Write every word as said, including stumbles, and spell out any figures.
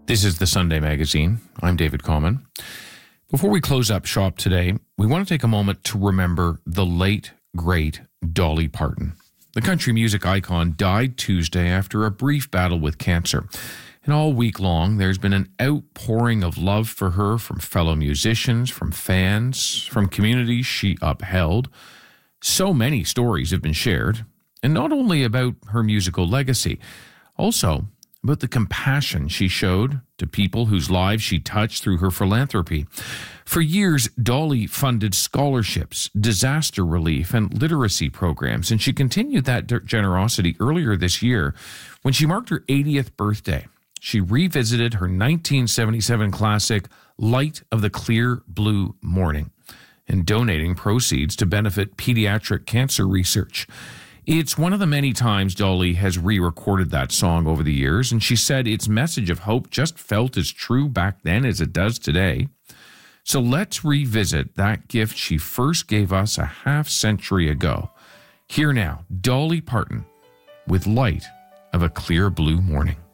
This is the Sunday Magazine. I'm David Coleman. Before we close up shop today, we want to take a moment to remember the late, great Dolly Parton. The country music icon died Tuesday after a brief battle with cancer. And all week long, there's been an outpouring of love for her from fellow musicians, from fans, from communities she upheld. So many stories have been shared, and not only about her musical legacy, also about the compassion she showed to people whose lives she touched through her philanthropy. For years, Dolly funded scholarships, disaster relief, and literacy programs, and she continued that generosity earlier this year when she marked her eightieth birthday. She revisited her nineteen seventy-seven classic, Light of the Clear Blue Morning, and donating proceeds to benefit pediatric cancer research. It's one of the many times Dolly has re-recorded that song over the years, and she said its message of hope just felt as true back then as it does today. So let's revisit that gift she first gave us a half century ago. Here now, Dolly Parton with Light of a Clear Blue Morning.